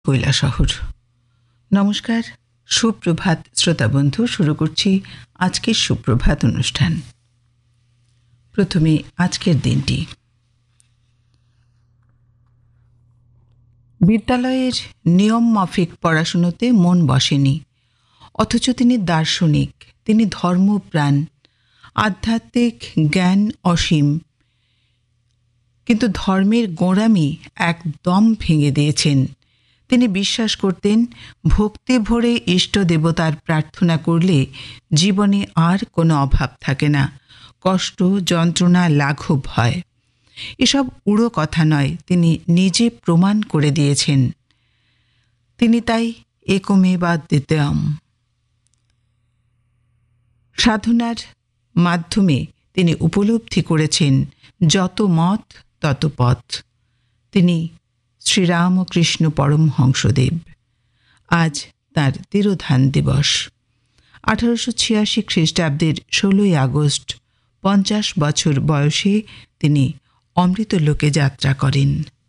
কৈলাসহর। নমস্কার, সুপ্রভাত শ্রোতা বন্ধু। শুরু করছি আজকের সুপ্রভাত অনুষ্ঠান। প্রথমে আজকের দিনটি। বিদ্যালয়ের নিয়ম মাফিক পড়াশুনোতে মন বসেনি, অথচ তিনি দার্শনিক, তিনি ধর্মপ্রাণ, আধ্যাত্মিক জ্ঞান অসীম, কিন্তু ধর্মের গোঁড়ামি একদম ভেঙে দিয়েছেন। তিনি বিশ্বাস করতেন, ভক্তি ভরে ইষ্ট দেবতার প্রার্থনা করলে জীবনে আর কোনো অভাব থাকে না, কষ্ট যন্ত্রণা লাঘব হয়। এসব উড়ো কথা নয়, তিনি নিজে প্রমাণ করে দিয়েছেন। তিনি তাই একমেবা দ্বিতীয়ম সাধনার মাধ্যমে তিনি উপলব্ধি করেছেন, যত মত তত পথ। তিনি শ্রীরামকৃষ্ণ পরমহংসদেব। আজ তাঁর তিরোধান দিবস। 1886 খ্রিস্টাব্দের 16 আগস্ট 50 বছর বয়সে তিনি অমৃতলোকে যাত্রা করেন।